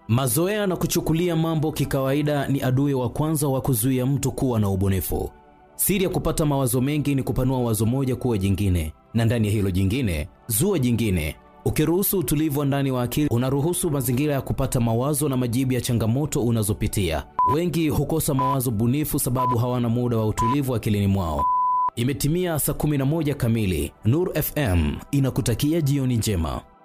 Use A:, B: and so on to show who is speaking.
A: Mazoea na kuchukulia mambo kikawaida ni adui wa kwanza wa kuzuia mtu kuwa na ubunifu. Siri ya kupata mawazo mengi ni kupanua wazo moja kuwa jingine, na ndani ya hilo jingine, zua jingine. Ukiruhusu utulivu wa ndani wa akili, unaruhusu mazingira ya kupata mawazo na majibu ya changamoto unazopitia. Wengi hukosa mawazo bunifu sababu hawana muda wa utulivu akilini mwao. Imetimia saa 11 kamili. Nuru FM inakutakia jioni njema.